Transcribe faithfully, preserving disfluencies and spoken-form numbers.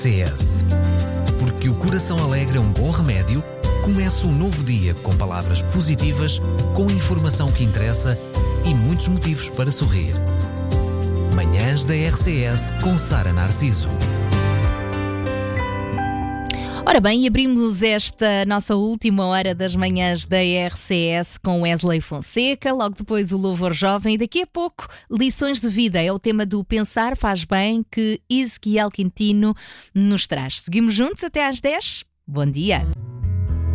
C S. Porque o coração alegre é um bom remédio, comece um novo dia com palavras positivas, com informação que interessa e muitos motivos para sorrir. Manhãs da R C S com Sara Narciso. Ora bem, abrimos esta nossa última hora das manhãs da R C S com Wesley Fonseca, logo depois o Louvor Jovem e daqui a pouco Lições de Vida, é o tema do Pensar Faz Bem que Ezequiel Quintino nos traz. Seguimos juntos até às dez. Bom dia!